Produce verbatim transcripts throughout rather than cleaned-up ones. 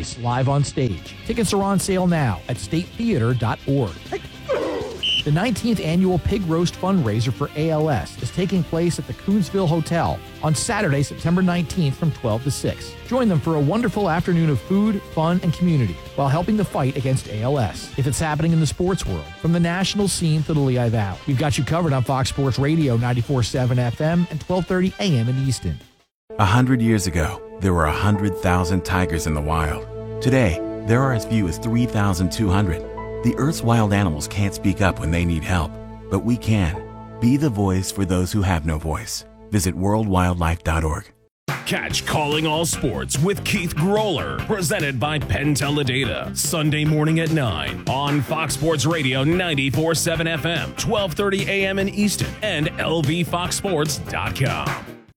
Race live on stage. Tickets are on sale now at state theater dot org. The nineteenth Annual Pig Roast Fundraiser for A L S is taking place at the Coonsville Hotel on Saturday, September nineteenth from twelve to six. Join them for a wonderful afternoon of food, fun, and community while helping the fight against A L S. If it's happening in the sports world, from the national scene to the Lehigh Valley, we've got you covered on Fox Sports Radio ninety-four point seven F M and twelve thirty A M in Easton. A hundred years ago, there were a hundred thousand tigers in the wild. Today, there are as few as three thousand two hundred. The Earth's wild animals can't speak up when they need help, but we can. Be the voice for those who have no voice. Visit world wildlife dot org. Catch Calling All Sports with Keith Groller, presented by Penn Teledata, Sunday morning at nine on Fox Sports Radio ninety-four point seven F M, twelve thirty A M in Easton, and L V fox sports dot com.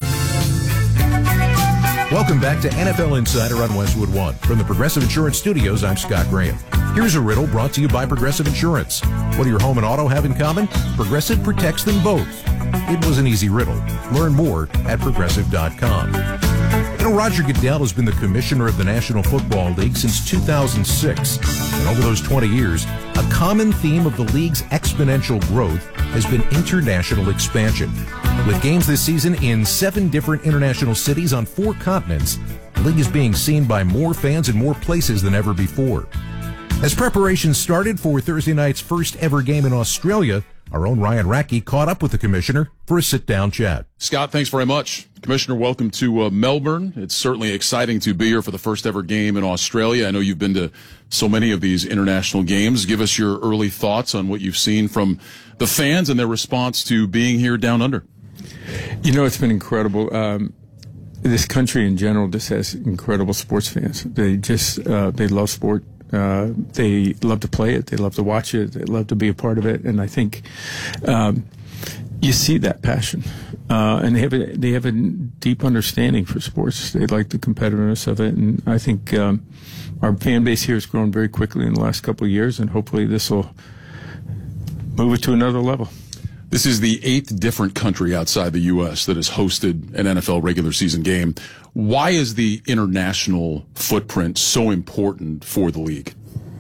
Welcome back to N F L Insider on Westwood One. From the Progressive Insurance Studios, I'm Scott Graham. Here's a riddle brought to you by Progressive Insurance. What do your home and auto have in common? Progressive protects them both. It was an easy riddle. Learn more at progressive dot com. You know, Roger Goodell has been the commissioner of the National Football League since two thousand six. And over those twenty years, a common theme of the league's exponential growth has been international expansion. With games this season in seven different international cities on four continents, the league is being seen by more fans in more places than ever before. As preparations started for Thursday night's first ever game in Australia, our own Ryan Rackey caught up with the commissioner for a sit-down chat. Scott, thanks very much. Commissioner, welcome to uh, Melbourne. It's certainly exciting to be here for the first ever game in Australia. I know you've been to so many of these international games. Give us your early thoughts on what you've seen from the fans and their response to being here down under. You know, it's been incredible. Um, this country in general just has incredible sports fans. They just, uh, they love sport. Uh, they love to play it. They love to watch it. They love to be a part of it. And I think, um, you see that passion. Uh, and they have a, they have a deep understanding for sports. They like the competitiveness of it. And I think, um, our fan base here has grown very quickly in the last couple of years, and hopefully this will move it to another level. This is the eighth different country outside the U S that has hosted an N F L regular season game. Why is the international footprint so important for the league?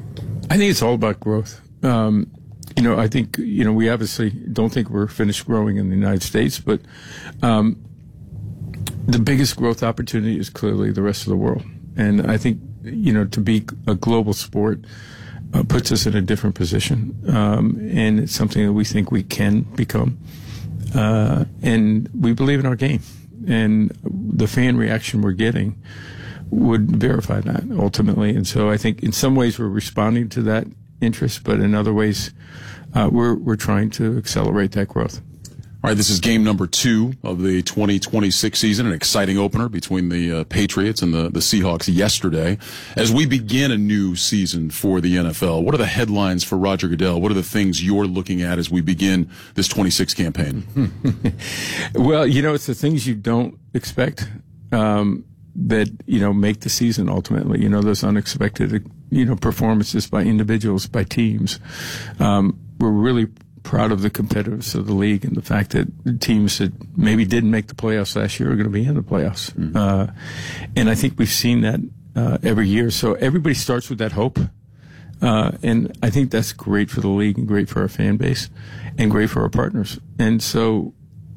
I think it's all about growth. Um, you know, I think, you know, we obviously don't think we're finished growing in the United States, but um, the biggest growth opportunity is clearly the rest of the world. And I think, you know, to be a global sport Uh, puts us in a different position, um, and it's something that we think we can become. Uh, and we believe in our game, and the fan reaction we're getting would verify that ultimately. And so I think in some ways we're responding to that interest, but in other ways uh, we're we're trying to accelerate that growth. All right, this is game number two of the twenty twenty-six season, an exciting opener between the uh, Patriots and the, the Seahawks yesterday. As we begin a new season for the N F L, what are the headlines for Roger Goodell? What are the things you're looking at as we begin this twenty-six campaign? Well, you know, it's the things you don't expect um, that, you know, make the season ultimately. You know, those unexpected, you know, performances by individuals, by teams. Um, we're really proud of the competitiveness of the league and the fact that teams that maybe didn't make the playoffs last year are going to be in the playoffs. Mm-hmm. Uh, and I think we've seen that uh, every year. So everybody starts with that hope. Uh, and I think that's great for the league and great for our fan base and great for our partners. And so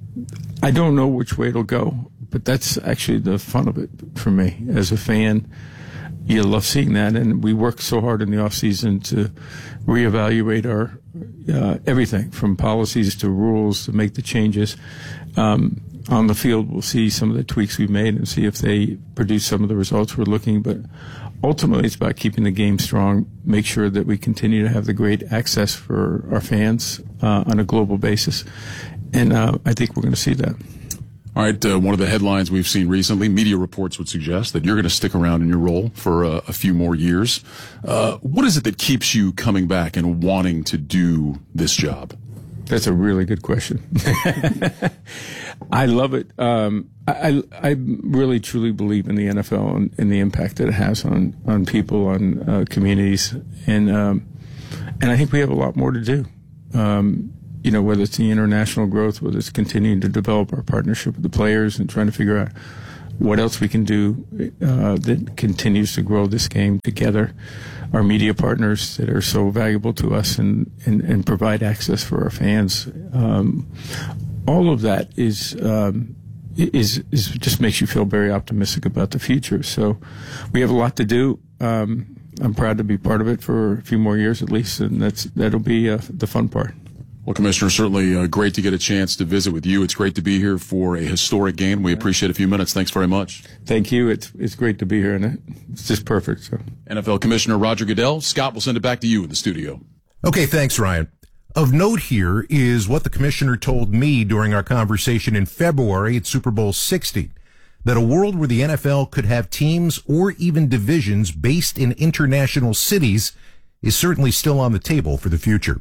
I don't know which way it'll go, but that's actually the fun of it for me as a fan. You love seeing that, and we work so hard in the off season to reevaluate our uh, everything from policies to rules to make the changes. Um, on the field, we'll see some of the tweaks we've made and see if they produce some of the results we're looking. But ultimately, it's about keeping the game strong, make sure that we continue to have the great access for our fans uh, on a global basis, and uh, I think we're going to see that. All right, uh, one of the headlines we've seen recently, media reports would suggest that you're going to stick around in your role for uh, a few more years. Uh, what is it that keeps you coming back and wanting to do this job? That's a really good question. I love it. Um, I, I really truly believe in the N F L and, and the impact that it has on, on people, on uh, communities, and um, and I think we have a lot more to do. Um, You know, whether it's the international growth, whether it's continuing to develop our partnership with the players and trying to figure out what else we can do uh, that continues to grow this game together. Our media partners that are so valuable to us and, and, and provide access for our fans. Um, all of that is, um, is, is just makes you feel very optimistic about the future. So we have a lot to do. Um, I'm proud to be part of it for a few more years at least, and that's, that'll be uh, the fun part. Well, Commissioner, certainly uh, great to get a chance to visit with you. It's great to be here for a historic game. We appreciate a few minutes. Thanks very much. Thank you. It's it's great to be here, and it's just perfect. So, N F L Commissioner Roger Goodell. Scott, we'll send it back to you in the studio. Okay, thanks, Ryan. Of note here is what the commissioner told me during our conversation in February at Super Bowl sixty, that a world where the N F L could have teams or even divisions based in international cities is certainly still on the table for the future.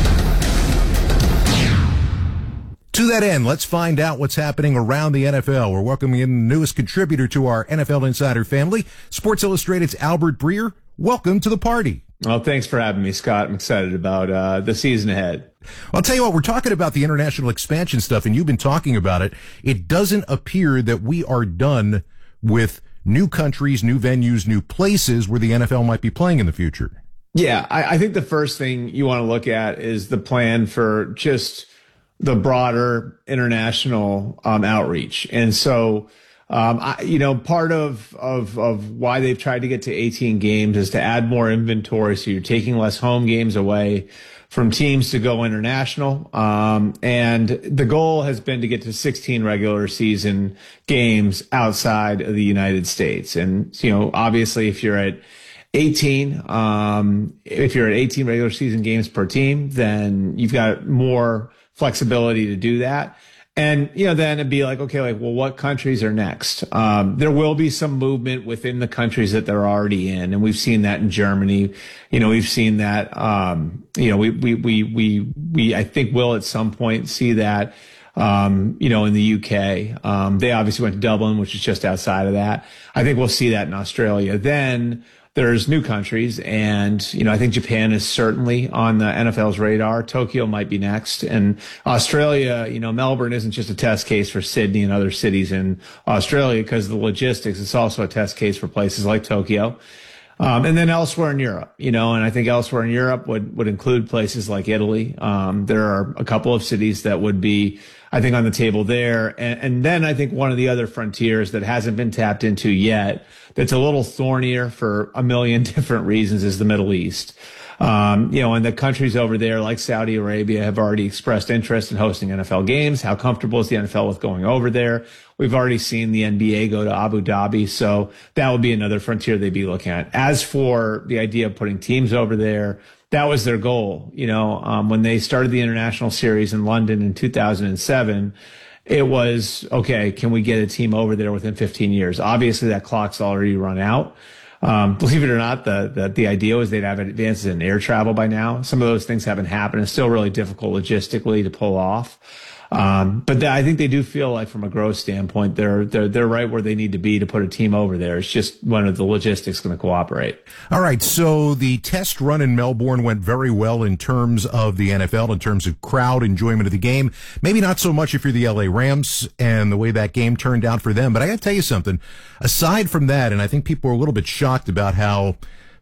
To that end, let's find out what's happening around the N F L. We're welcoming in the newest contributor to our N F L Insider family, Sports Illustrated's Albert Breer. Welcome to the party. Well, thanks for having me, Scott. I'm excited about uh, the season ahead. I'll tell you what, we're talking about the international expansion stuff, and you've been talking about it. It doesn't appear that we are done with new countries, new venues, new places where the N F L might be playing in the future. Yeah, I, I think the first thing you want to look at is the plan for just the broader international um, outreach. And so, um, I, you know, part of, of, of why they've tried to get to eighteen games is to add more inventory. So you're taking less home games away from teams to go international. Um, and the goal has been to get to sixteen regular season games outside of the United States. And, you know, obviously if you're at eighteen, um, if you're at eighteen regular season games per team, then you've got more flexibility to do that. And, you know, then it'd be like, okay, like, well, what countries are next? Um, there will be some movement within the countries that they're already in. And we've seen that in Germany. You know, we've seen that, um, you know, we, we, we, we, we, I think will at some point see that, um, you know, in the U K. Um, they obviously went to Dublin, which is just outside of that. I think we'll see that in Australia. Then there's new countries, and, you know, I think Japan is certainly on the N F L's radar. Tokyo might be next. And Australia, you know, Melbourne isn't just a test case for Sydney and other cities in Australia because of the logistics. It's also a test case for places like Tokyo. Um, and then elsewhere in Europe, you know, and I think elsewhere in Europe would, would include places like Italy. Um, there are a couple of cities that would be, I think, on the table there. And, and then I think one of the other frontiers that hasn't been tapped into yet, that's a little thornier for a million different reasons, is the Middle East. Um, you know, and the countries over there like Saudi Arabia have already expressed interest in hosting N F L games. How comfortable is the N F L with going over there? We've already seen the N B A go to Abu Dhabi. So that would be another frontier they'd be looking at. As for the idea of putting teams over there, that was their goal. You know, um, when they started the international series in London in two thousand seven, it was, okay, can we get a team over there within fifteen years? Obviously that clock's already run out. Um, believe it or not, the, the, the idea was they'd have advances in air travel by now. Some of those things haven't happened. It's still really difficult logistically to pull off. Um, but th- I think they do feel like from a growth standpoint, they're, they're, they're right where they need to be to put a team over there. It's just one of the logistics going to cooperate. All right. So the test run in Melbourne went very well in terms of the N F L, in terms of crowd enjoyment of the game. Maybe not so much if you're the L A Rams and the way that game turned out for them. But I got to tell you something, aside from that, and I think people are a little bit shocked about how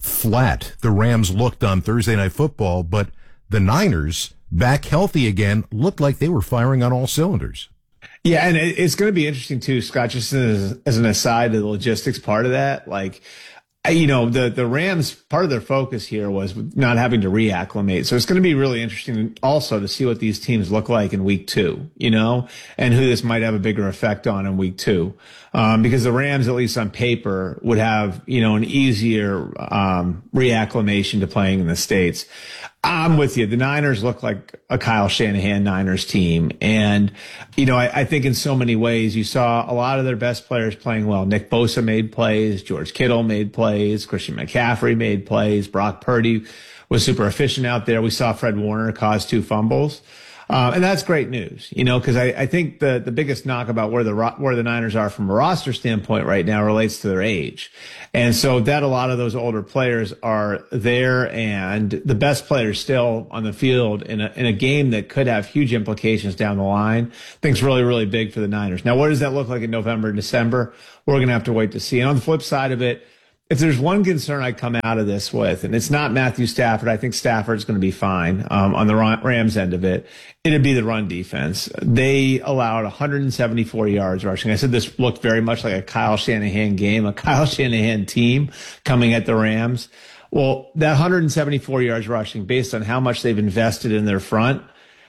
flat the Rams looked on Thursday Night Football, but the Niners, back healthy again, looked like they were firing on all cylinders. Yeah, and it's going to be interesting too, Scott, just as, as an aside to the logistics part of that. Like, you know, the, the Rams, part of their focus here was not having to reacclimate. So it's going to be really interesting also to see what these teams look like in week two, you know, and who this might have a bigger effect on in week two. Um, because the Rams, at least on paper, would have, you know, an easier, um, reacclimation to playing in the States. I'm with you. The Niners look like a Kyle Shanahan Niners team. And, you know, I, I think in so many ways you saw a lot of their best players playing well. Nick Bosa made plays. George Kittle made plays. Christian McCaffrey made plays. Brock Purdy was super efficient out there. We saw Fred Warner cause two fumbles. Uh, and that's great news, you know, because I, I think the, the biggest knock about where the where the Niners are from a roster standpoint right now relates to their age. And so that a lot of those older players are there, and the best players still on the field in a in a game that could have huge implications down the line. I think it's really, really big for the Niners. Now, what does that look like in November and December? We're going to have to wait to see. And on the flip side of it, if there's one concern I come out of this with, and it's not Matthew Stafford, I think Stafford's going to be fine um, on the Rams end of it, it'd be the run defense. They allowed one hundred seventy-four yards rushing. I said this looked very much like a Kyle Shanahan game, a Kyle Shanahan team coming at the Rams. Well, that one hundred seventy-four yards rushing, based on how much they've invested in their front,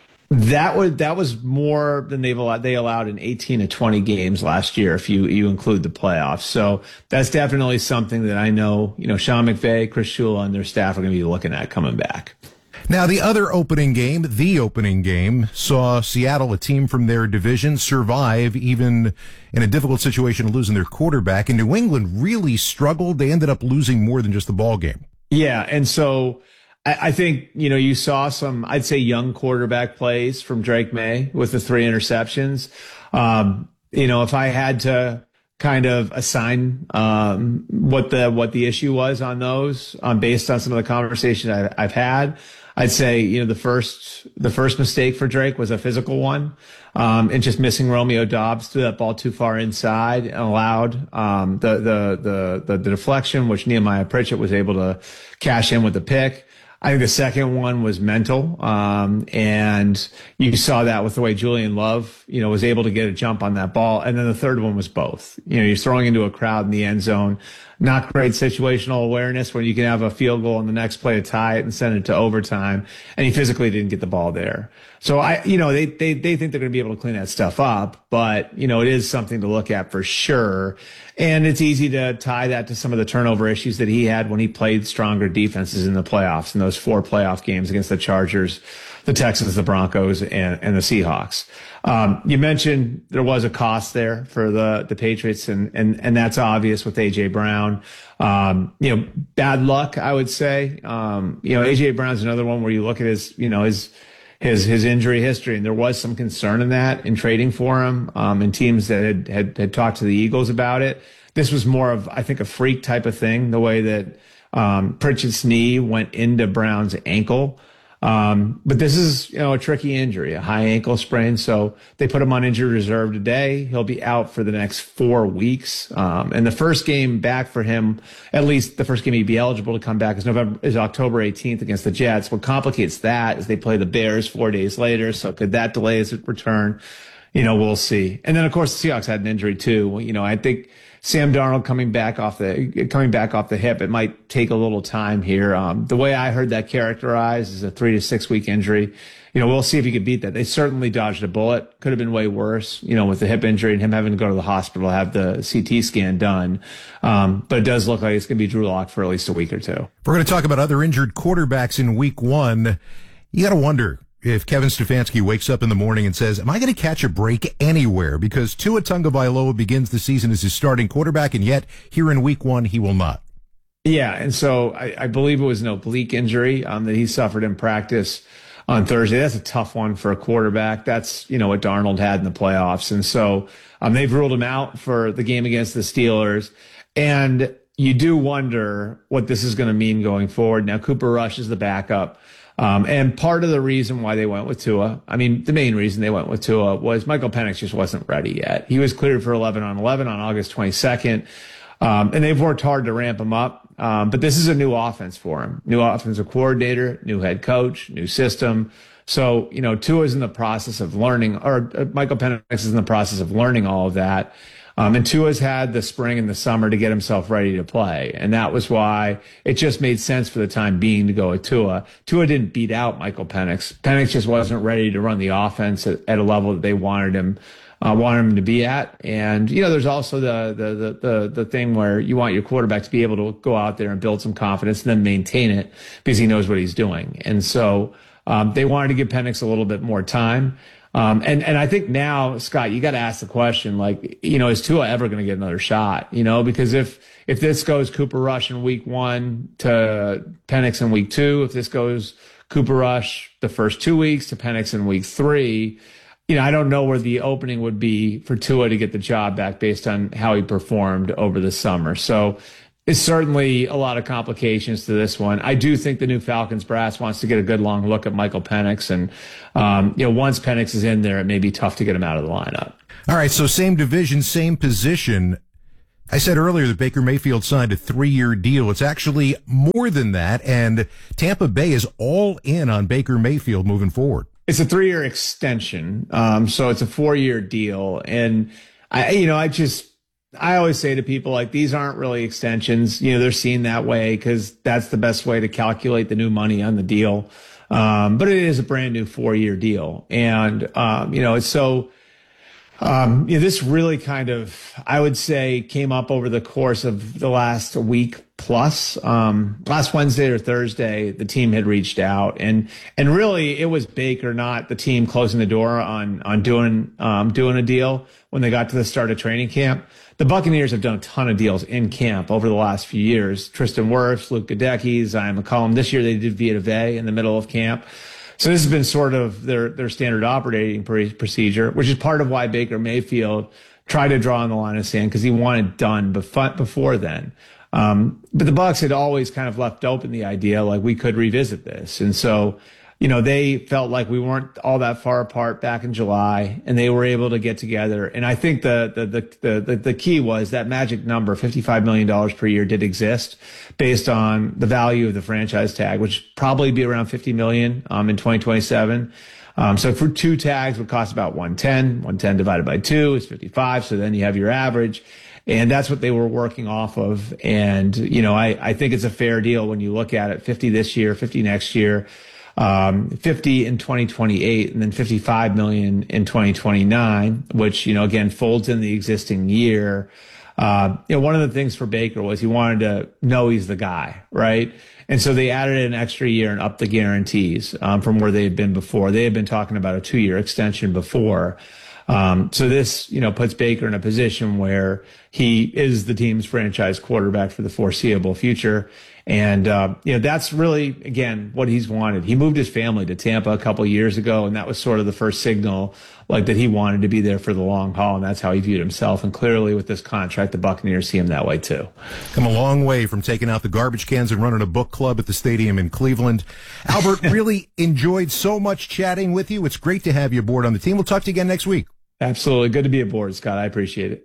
That was that was more than they've allowed. They allowed in eighteen to twenty games last year, if you you include the playoffs. So that's definitely something that I know, you know, Sean McVay, Chris Shula, and their staff are going to be looking at coming back. Now, the other opening game, the opening game, saw Seattle, a team from their division, survive even in a difficult situation of losing their quarterback. And New England really struggled. They ended up losing more than just the ball game. Yeah, and so I think, you know, you saw some, I'd say, young quarterback plays from Drake May with the three interceptions. Um, you know, if I had to kind of assign um, what the what the issue was on those, um, based on some of the conversations I, I've had, I'd say, you know, the first the first mistake for Drake was a physical one, um, and just missing Romeo Doubs, threw that ball too far inside and allowed um, the, the the the the deflection, which Nehemiah Pritchett was able to cash in with the pick. I think the second one was mental, um, and you saw that with the way Julian Love, you know, was able to get a jump on that ball. And then the third one was both. You know, you're throwing into a crowd in the end zone. Not great situational awareness when you can have a field goal and the next play to tie it and send it to overtime. And he physically didn't get the ball there. So I, you know, they, they, they think they're going to be able to clean that stuff up, but, you know, it is something to look at for sure. And it's easy to tie that to some of the turnover issues that he had when he played stronger defenses in the playoffs, in those four playoff games against the Chargers, the Texans, the Broncos, and, and the Seahawks. Um, you mentioned there was a cost there for the, the Patriots, and, and, and that's obvious with A J Brown. Um, you know, bad luck, I would say. Um, you know, A J Brown's another one where you look at his, you know, his, his, his injury history, and there was some concern in that in trading for him, um, and teams that had, had, had talked to the Eagles about it. This was more of, I think, a freak type of thing, the way that, um, Pritchett's knee went into Brown's ankle. Um, but this is, you know, a tricky injury, a high ankle sprain. So they put him on injured reserve today. He'll be out for the next four weeks. Um, and the first game back for him, at least the first game he'd be eligible to come back, is November, is October eighteenth against the Jets. What complicates that is they play the Bears four days later. So could that delay his return? You know, we'll see. And then, of course, the Seahawks had an injury too. You know, I think Sam Darnold coming back off the coming back off the hip, it might take a little time here. Um, the way I heard that characterized is a three to six week injury. You know, we'll see if he could beat that. They certainly dodged a bullet. Could have been way worse, you know, with the hip injury and him having to go to the hospital to have the C T scan done. Um, but it does look like it's going to be Drew Lock for at least a week or two. We're going to talk about other injured quarterbacks in week one. You got to wonder if Kevin Stefanski wakes up in the morning and says, am I going to catch a break anywhere? Because Tua Tagovailoa begins the season as his starting quarterback, and yet here in week one, he will not. Yeah, and so I, I believe it was an oblique injury um, that he suffered in practice on Thursday. That's a tough one for a quarterback. That's, you know, what Darnold had in the playoffs. And so um, they've ruled him out for the game against the Steelers. And you do wonder what this is going to mean going forward. Now, Cooper Rush is the backup. Um, and part of the reason why they went with Tua, I mean, the main reason they went with Tua was Michael Penix just wasn't ready yet. He was cleared for eleven on eleven on August twenty-second. Um, and they've worked hard to ramp him up. Um, but this is a new offense for him. New offensive coordinator, new head coach, new system. So, you know, Tua's in the process of learning, or uh, Michael Penix is in the process of learning all of that. Um, and Tua's had the spring and the summer to get himself ready to play. And that was why it just made sense for the time being to go with Tua. Tua didn't beat out Michael Penix. Penix just wasn't ready to run the offense at, at a level that they wanted him, uh, wanted him to be at. And, you know, there's also the, the, the, the, the thing where you want your quarterback to be able to go out there and build some confidence and then maintain it because he knows what he's doing. And so, um, they wanted to give Penix a little bit more time. Um, and, and I think now, Scott, you got to ask the question, like, you know, is Tua ever going to get another shot? You know, because if, if this goes Cooper Rush in week one to Penix in week two, if this goes Cooper Rush the first two weeks to Penix in week three. You know, I don't know where the opening would be for Tua to get the job back based on how he performed over the summer. So it's certainly a lot of complications to this one. I do think the new Falcons brass wants to get a good long look at Michael Penix. And, um, you know, once Penix is in there, it may be tough to get him out of the lineup. All right, so same division, same position. I said earlier that Baker Mayfield signed a three-year deal. It's actually more than that, and Tampa Bay is all in on Baker Mayfield moving forward. It's a three-year extension, um, so it's a four-year deal. And, I, you know, I just, I always say to people, like, these aren't really extensions. You know, they're seen that way because that's the best way to calculate the new money on the deal. Um, but it is a brand new four-year deal. And, um, you know, it's so... Um, you know, this really kind of, I would say, came up over the course of the last week plus. Um, last Wednesday or Thursday, the team had reached out, and and really it was Baker, not the team, closing the door on on doing um, doing a deal when they got to the start of training camp. The Buccaneers have done a ton of deals in camp over the last few years. Tristan Wirfs, Luke Gadecki, Zion McCollum. This year they did Vita Vea in the middle of camp. So this has been sort of their, their standard operating procedure, which is part of why Baker Mayfield tried to draw on the line of sand, because he wanted done before then. Um, but the Bucs had always kind of left open the idea, like, we could revisit this. And so, you know, they felt like we weren't all that far apart back in July, and they were able to get together. And I think the the the the, the key was that magic number, fifty-five million dollars per year, did exist based on the value of the franchise tag, which probably be around fifty million dollars um, in twenty twenty-seven. Um, so for two tags would cost about one ten. one ten divided by two is fifty-five. So then you have your average. And that's what they were working off of. And, you know, I, I think it's a fair deal when you look at it. fifty this year, fifty next year. Um, fifty in twenty twenty-eight, and then fifty-five million in twenty twenty-nine, which, you know, again, folds in the existing year. Uh, you know, one of the things for Baker was he wanted to know he's the guy, right? And so they added an extra year and upped the guarantees, um, from where they had been before. They had been talking about a two year extension before. Um, so this, you know, puts Baker in a position where he is the team's franchise quarterback for the foreseeable future. And, uh, you know, that's really, again, what he's wanted. He moved his family to Tampa a couple of years ago, and that was sort of the first signal, like, that he wanted to be there for the long haul, and that's how he viewed himself. And clearly with this contract, the Buccaneers see him that way too. Come a long way from taking out the garbage cans and running a book club at the stadium in Cleveland. Albert, really enjoyed so much chatting with you. It's great to have you aboard on the team. We'll talk to you again next week. Absolutely. Good to be aboard, Scott. I appreciate it.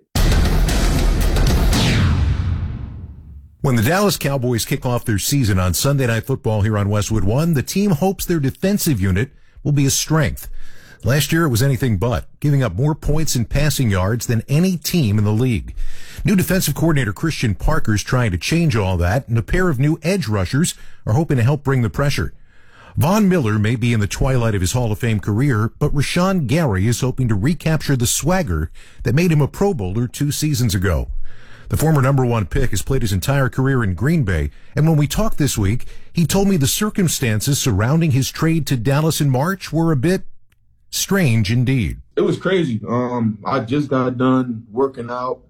When the Dallas Cowboys kick off their season on Sunday Night Football here on Westwood One, the team hopes their defensive unit will be a strength. Last year it was anything but, giving up more points and passing yards than any team in the league. New defensive coordinator Christian Parker is trying to change all that, and a pair of new edge rushers are hoping to help bring the pressure. Von Miller may be in the twilight of his Hall of Fame career, but Rashawn Gary is hoping to recapture the swagger that made him a Pro Bowler two seasons ago. The former number one pick has played his entire career in Green Bay, and when we talked this week, he told me the circumstances surrounding his trade to Dallas in March were a bit strange indeed. It was crazy. Um, I just got done working out.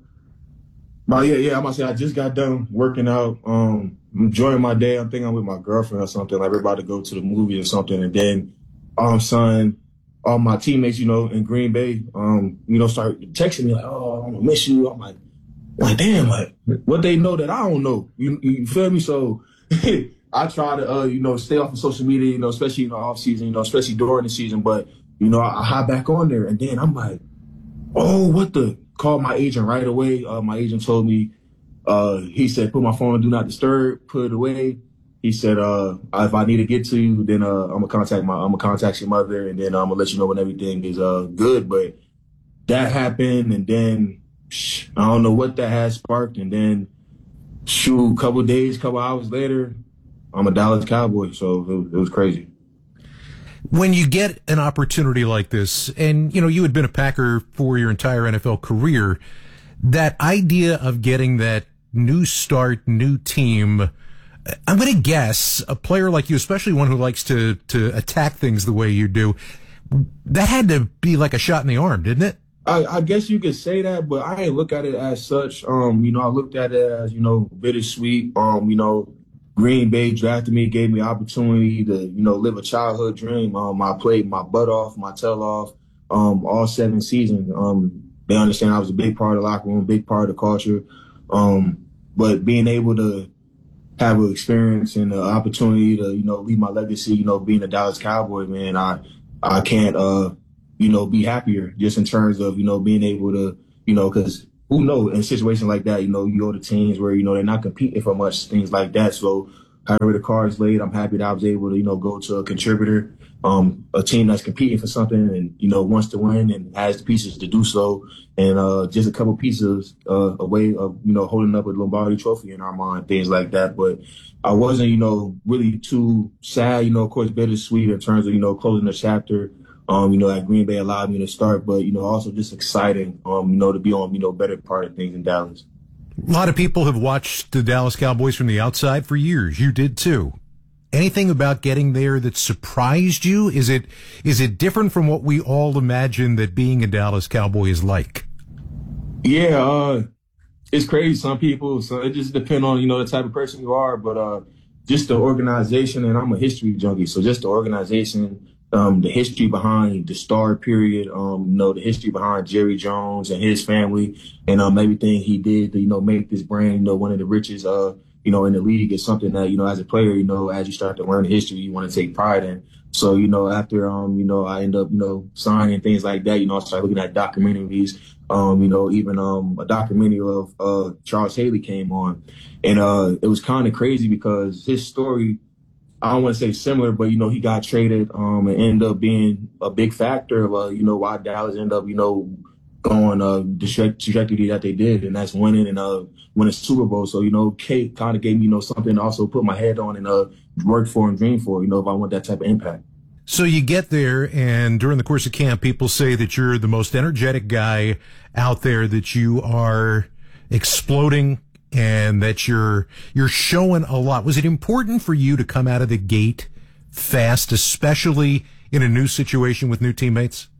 But yeah, yeah, I'm gonna say I just got done working out, um, enjoying my day. I'm thinking I'm with my girlfriend or something, like we're about to go to the movie or something, and then um, son, all my teammates, you know, in Green Bay, um, you know, start texting me like, "Oh, I'm gonna miss you." I'm like. Like, damn, like, what they know that I don't know. You, you feel me? So I try to, uh, you know, stay off of social media, you know, especially in the off season, you know, especially during the season. But, you know, I, I hop back on there, and then I'm like, oh, what the? Called my agent right away. Uh, my agent told me, uh, he said, put my phone on Do Not Disturb, put it away. He said, uh, if I need to get to you, then uh, I'm gonna contact my, I'm gonna contact your mother, and then I'm gonna let you know when everything is uh good. But that happened, and then. I don't know what that had sparked, and then, shoot, a couple days, couple hours later, I'm a Dallas Cowboy, so it was, it was crazy. When you get an opportunity like this, and, you know, you had been a Packer for your entire N F L career, that idea of getting that new start, new team, I'm going to guess a player like you, especially one who likes to, to attack things the way you do, that had to be like a shot in the arm, didn't it? I, I guess you could say that, but I ain't look at it as such. Um, you know, I looked at it as, you know, bittersweet. Um, you know, Green Bay drafted me, gave me opportunity to, you know, live a childhood dream. Um, I played my butt off, my tail off, um, all seven seasons. Um, they understand I was a big part of the locker room, big part of the culture. Um, but being able to have an experience and the opportunity to, you know, leave my legacy, you know, being a Dallas Cowboy, man, I, I can't, uh, you know, be happier just in terms of, you know, being able to, you know, because who knows, in situations like that, you know, you go to teams where, you know, they're not competing for much, things like that. So however the cards laid, I'm happy that I was able to, you know, go to a contributor, um, a team that's competing for something and, you know, wants to win and has the pieces to do so. And uh, just a couple pieces uh, away of, you know, holding up a Lombardi trophy in our mind, things like that. But I wasn't, you know, really too sad, you know, of course, bittersweet in terms of, you know, closing the chapter. Um, you know, at Green Bay allowed me to start, but, you know, also just exciting, um, you know, to be on, you know, better part of things in Dallas. A lot of people have watched the Dallas Cowboys from the outside for years. You did too. Anything about getting there that surprised you? Is it, is it different from what we all imagine that being a Dallas Cowboy is like? Yeah, uh, it's crazy. Some people, so it just depends on, you know, the type of person you are, but, uh, just the organization, and I'm a history junkie. So just the organization, Um, the history behind the star period, um, you know, the history behind Jerry Jones and his family and, um, everything he did to, you know, make this brand, you know, one of the richest, uh, you know, in the league is something that, you know, as a player, you know, as you start to learn history, you want to take pride in. So, you know, after, um, you know, I end up, you know, signing things like that, you know, I started looking at documentaries, um, you know, even, um, a documentary of, uh, Charles Haley came on and, uh, it was kind of crazy because his story, I don't want to say similar, but, you know, he got traded um, and ended up being a big factor of, uh, you know, why Dallas ended up, you know, going uh, the trajectory that they did, and that's winning and uh, winning Super Bowl. So, you know, Kate kind of gave me, you know, something to also put my head on and uh, work for and dream for, you know, if I want that type of impact. So you get there, and during the course of camp, people say that you're the most energetic guy out there, that you are exploding, and that you're you're showing a lot. Was it important for you to come out of the gate fast, especially in a new situation with new teammates?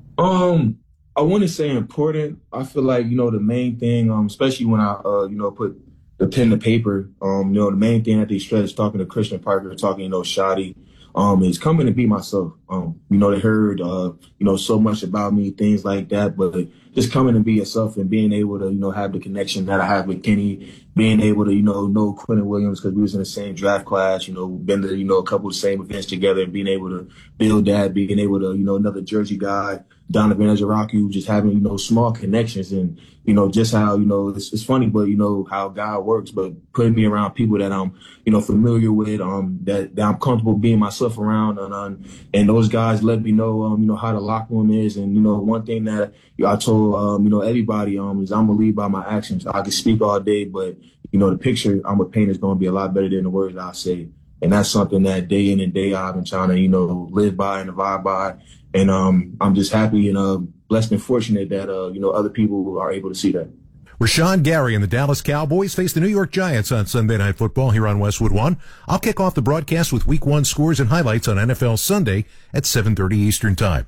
Um, I wouldn't say important. I feel like, you know, the main thing, um, especially when I, uh, you know, put the pen to paper, um, you know, the main thing at these stretches, talking to Christian Parker, talking, you know, Shotty, um, is coming to be myself. Um, you know, they heard, uh, you know, so much about me, things like that, but just coming to be yourself and being able to, you know, have the connection that I have with Kenny, being able to, you know, know Quentin Williams because we was in the same draft class, you know, been to, you know, a couple of the same events together and being able to build that, being able to, you know, another Jersey guy, Donovan Ezeraki, just having, you know, small connections and, you know, just how, you know, it's, it's funny, but, you know, how God works, but putting me around people that I'm, you know, familiar with, um, that, that I'm comfortable being myself around. And, um, and those guys let me know, um, you know, how the locker room is. And, you know, one thing that you know, I told, um, you know, everybody, um, is I'm going to lead by my actions. I can speak all day, but, you know, the picture I'm going to paint is going to be a lot better than the words I say. And that's something that day in and day out I've been trying to, you know, live by and abide by. And um, I'm just happy and uh, blessed and fortunate that, uh, you know, other people are able to see that. Rashawn Gary and the Dallas Cowboys face the New York Giants on Sunday Night Football here on Westwood One. I'll kick off the broadcast with Week One scores and highlights on N F L Sunday at seven thirty Eastern Time.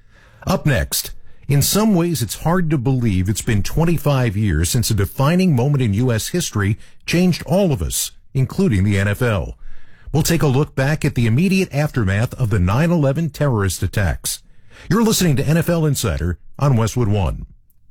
Up next, in some ways it's hard to believe it's been twenty-five years since a defining moment in U S history changed all of us, including the N F L. We'll take a look back at the immediate aftermath of the nine eleven terrorist attacks. You're listening to N F L Insider on Westwood One.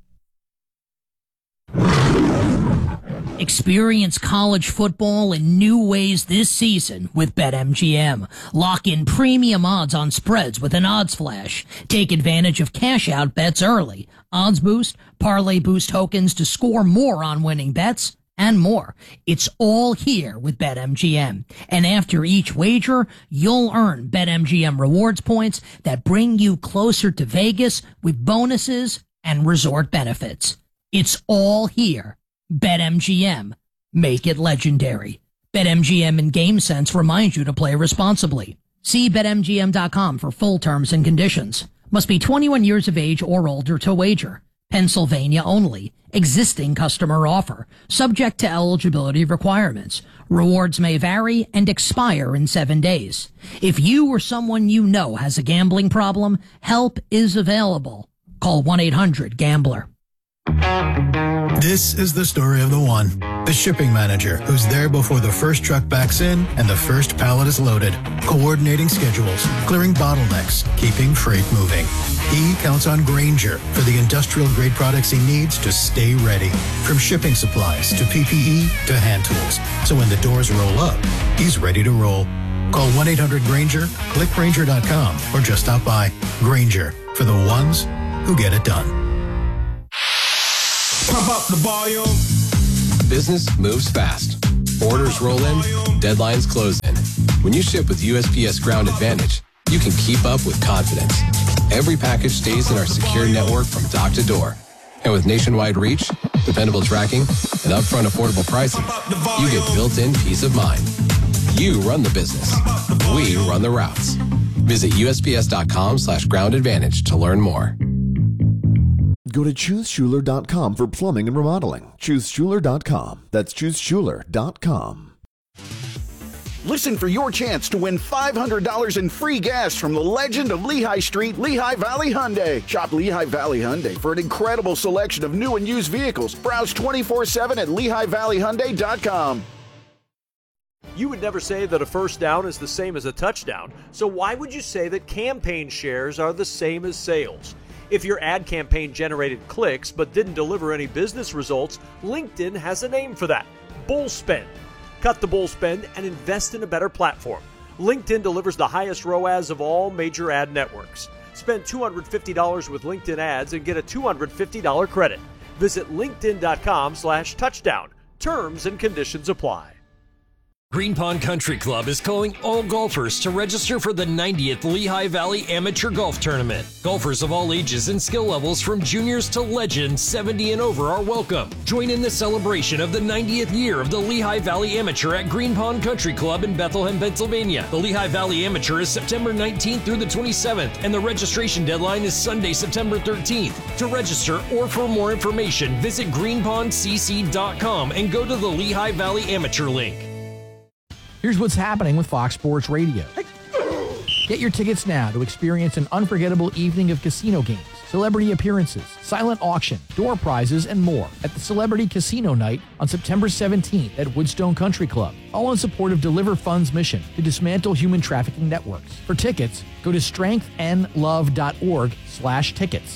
Experience college football in new ways this season with BetMGM. Lock in premium odds on spreads with an odds flash. Take advantage of cash-out bets early. Odds boost, parlay boost tokens to score more on winning bets, and more. It's all here with BetMGM. And after each wager, you'll earn BetMGM rewards points that bring you closer to Vegas with bonuses and resort benefits. It's all here. BetMGM. Make it legendary. BetMGM and GameSense remind you to play responsibly. See Bet M G M dot com for full terms and conditions. Must be twenty-one years of age or older to wager. Pennsylvania only. Existing customer offer. Subject to eligibility requirements. Rewards may vary and expire in seven days. If you or someone you know has a gambling problem, help is available. Call one eight hundred gambler. This is the story of the one. The shipping manager who's there before the first truck backs in and the first pallet is loaded, coordinating schedules, clearing bottlenecks, keeping freight moving. He counts on Grainger for the industrial-grade products he needs to stay ready, from shipping supplies to P P E to hand tools. So when the doors roll up, he's ready to roll. Call one eight hundred Grainger, click Grainger dot com, or just stop by. Grainger, for the ones who get it done. Pump up the volume. Business moves fast. Orders roll in, deadlines close in. When you ship with U S P S Ground Advantage, you can keep up with confidence. Every package stays in our secure network from dock to door. And with nationwide reach, dependable tracking, and upfront affordable pricing, you get built-in peace of mind. You run the business. We run the routes. Visit U S P S dot com slash ground advantage to learn more. Go to choose schuler dot com for plumbing and remodeling. choose schuler dot com. That's choose schuler dot com. Listen for your chance to win five hundred dollars in free gas from the legend of Lehigh Street, Lehigh Valley Hyundai. Shop Lehigh Valley Hyundai for an incredible selection of new and used vehicles. Browse twenty-four seven at lehigh valley hyundai dot com. You would never say that a first down is the same as a touchdown, so why would you say that campaign shares are the same as sales? If your ad campaign generated clicks but didn't deliver any business results, LinkedIn has a name for that: bull spend. Cut the bull spend and invest in a better platform. LinkedIn delivers the highest R O A S of all major ad networks. Spend two hundred fifty dollars with LinkedIn ads and get a two hundred fifty dollars credit. Visit linkedin dot com slash touchdown. Terms and conditions apply. Green Pond Country Club is calling all golfers to register for the ninetieth Lehigh Valley Amateur Golf Tournament. Golfers of all ages and skill levels from juniors to legends, seventy and over are welcome. Join in the celebration of the ninetieth year of the Lehigh Valley Amateur at Green Pond Country Club in Bethlehem, Pennsylvania. The Lehigh Valley Amateur is September nineteenth through the twenty-seventh, and the registration deadline is Sunday, September thirteenth. To register or for more information, visit green pond c c dot com and go to the Lehigh Valley Amateur link. Here's what's happening with Fox Sports Radio. Get your tickets now to experience an unforgettable evening of casino games, celebrity appearances, silent auction, door prizes, and more at the Celebrity Casino Night on September seventeenth at Woodstone Country Club, all in support of Deliver Fund's mission to dismantle human trafficking networks. For tickets, go to strength n love dot org slash tickets.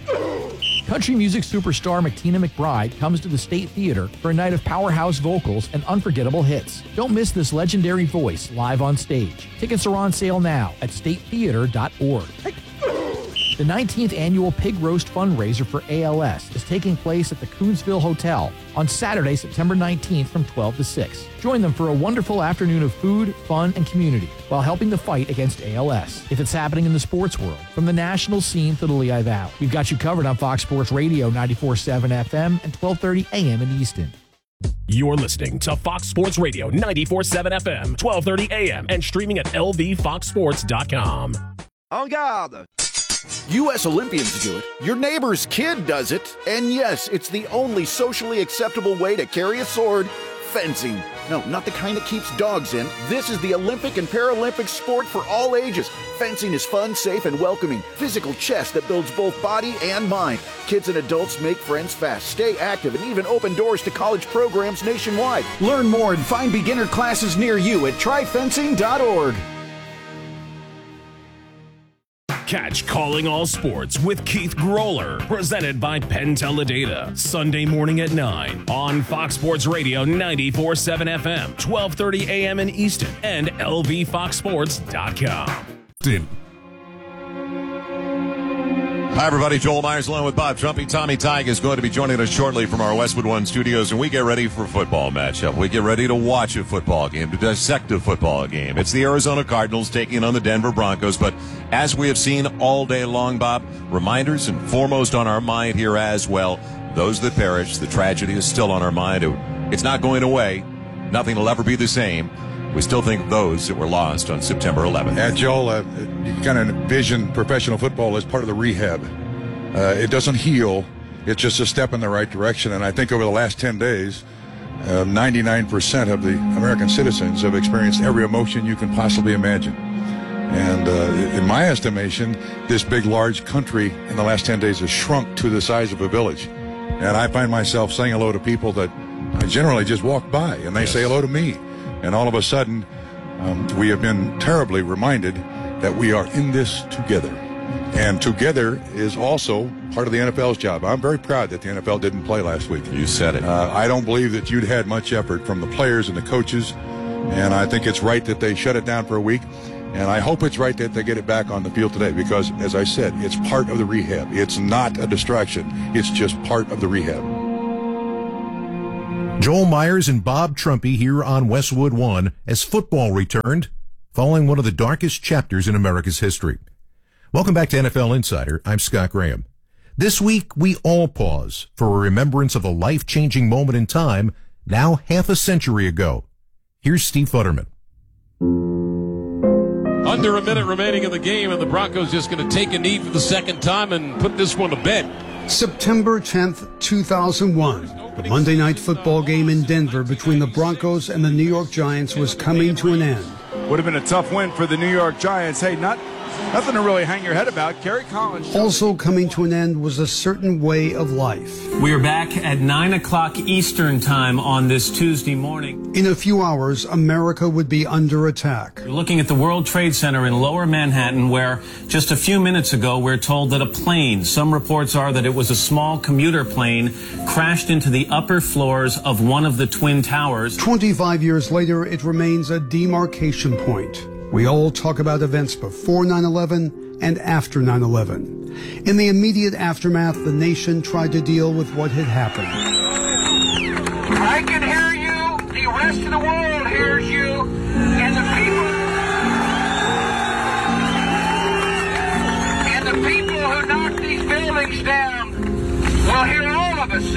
Country music superstar McTina McBride comes to the State Theater for a night of powerhouse vocals and unforgettable hits. Don't miss this legendary voice live on stage. Tickets are on sale now at state theater dot org. The nineteenth annual Pig Roast fundraiser for A L S is taking place at the Coonsville Hotel on Saturday, September nineteenth from twelve to six. Join them for a wonderful afternoon of food, fun, and community while helping the fight against A L S. If it's happening in the sports world, from the national scene to the Lehigh Valley, we've got you covered on Fox Sports Radio ninety-four point seven F M and twelve thirty A M in Easton. You're listening to Fox Sports Radio ninety-four point seven F M, twelve thirty A M, and streaming at L V fox sports dot com. En garde! U S Olympians do it, your neighbor's kid does it, and yes, it's the only socially acceptable way to carry a sword: fencing. No, not the kind that keeps dogs in. This is the Olympic and Paralympic sport for all ages. Fencing is fun, safe, and welcoming. Physical chess that builds both body and mind. Kids and adults make friends fast, stay active, and even open doors to college programs nationwide. Learn more and find beginner classes near you at try fencing dot org. Catch Calling All Sports with Keith Groller, presented by Penn Teledata, Sunday morning at nine on Fox Sports Radio ninety-four point seven F M, twelve thirty A M in Easton, and L V fox sports dot com. Hi, everybody. Joel Myers along with Bob Trumpy. Tommy Tig is going to be joining us shortly from our Westwood One studios, and we get ready for a football matchup. We get ready to watch a football game, to dissect a football game. It's the Arizona Cardinals taking on the Denver Broncos, but as we have seen all day long, Bob, reminders and foremost on our mind here as well, those that perish, the tragedy is still on our mind. It's not going away. Nothing will ever be the same. We still think of those that were lost on September eleventh. Yeah, Joel, uh, you kind of envision professional football as part of the rehab. Uh, it doesn't heal. It's just a step in the right direction. And I think over the last ten days, uh, ninety-nine percent of the American citizens have experienced every emotion you can possibly imagine. And uh, in my estimation, this big, large country in the last ten days has shrunk to the size of a village. And I find myself saying hello to people that I generally just walk by, and they yes. say hello to me. And all of a sudden, um, we have been terribly reminded that we are in this together. And together is also part of the N F L's job. I'm very proud that the N F L didn't play last week. You said it. Uh, I don't believe that you'd had much effort from the players and the coaches, and I think it's right that they shut it down for a week. And I hope it's right that they get it back on the field today because, as I said, it's part of the rehab. It's not a distraction. It's just part of the rehab. Joel Myers and Bob Trumpy here on Westwood One as football returned, following one of the darkest chapters in America's history. Welcome back to N F L Insider. I'm Scott Graham. This week, we all pause for a remembrance of a life-changing moment in time now half a century ago. Here's Steve Futterman. Under a minute remaining in the game, and the Broncos just going to take a knee for the second time and put this one to bed. September tenth, two thousand one. The Monday night football game in Denver between the Broncos and the New York Giants was coming to an end. Would have been a tough win for the New York Giants. Hey, not nothing to really hang your head about. Kerry Collins. Also coming to an end was a certain way of life. We are back at nine o'clock Eastern time on this Tuesday morning. In a few hours, America would be under attack. You're looking at the World Trade Center in Lower Manhattan, where just a few minutes ago we're told that a plane, some reports are that it was a small commuter plane, crashed into the upper floors of one of the Twin Towers. twenty-five years later, it remains a demarcation point. We all talk about events before nine eleven and after nine eleven. In the immediate aftermath, the nation tried to deal with what had happened. I can hear you. The rest of the world hears you. And the people... And the people who knocked these buildings down will hear all of us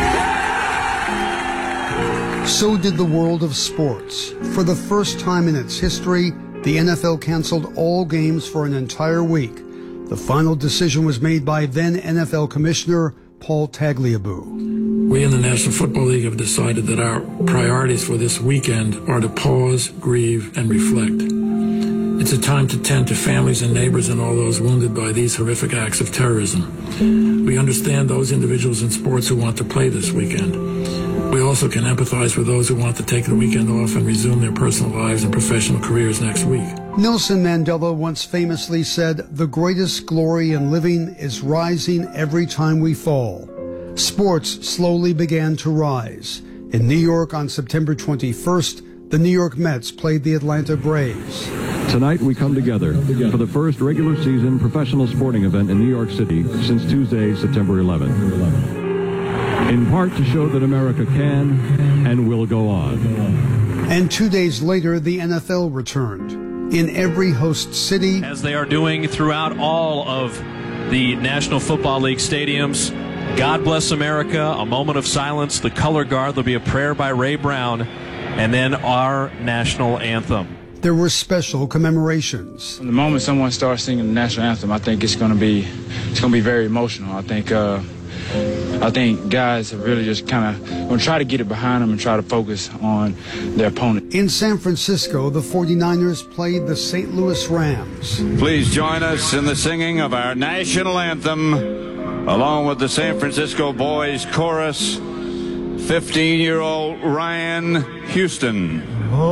soon. So did the world of sports. For the first time in its history, the N F L canceled all games for an entire week. The final decision was made by then N F L Commissioner Paul Tagliabue. We in the National Football League have decided that our priorities for this weekend are to pause, grieve, and reflect. It's a time to tend to families and neighbors and all those wounded by these horrific acts of terrorism. We understand those individuals in sports who want to play this weekend. We also can empathize with those who want to take the weekend off and resume their personal lives and professional careers next week. Nelson Mandela once famously said, "The greatest glory in living is rising every time we fall." Sports slowly began to rise. In New York on September twenty-first, the New York Mets played the Atlanta Braves. Tonight we come together for the first regular season professional sporting event in New York City since Tuesday, September eleventh. In part to show that America can and will go on. And two days later, the N F L returned. In every host city, as they are doing throughout all of the National Football League stadiums, God Bless America, a moment of silence, the color guard, there'll be a prayer by Ray Brown, and then our national anthem. There were special commemorations. From the moment someone starts singing the national anthem, I think it's going to be it's going to be very emotional. I think uh, I think guys are really just kind of going to try to get it behind them and try to focus on their opponent. In San Francisco, the forty-niners played the Saint Louis Rams. Please join us in the singing of our national anthem, along with the San Francisco Boys Chorus, fifteen-year-old Ryan Houston.